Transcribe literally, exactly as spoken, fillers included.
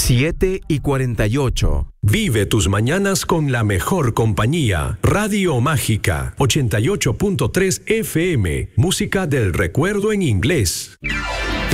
siete y cuarenta y ocho. Vive tus mañanas con la mejor compañía. Radio Mágica, ochenta y ocho punto tres F M. Música del recuerdo en inglés.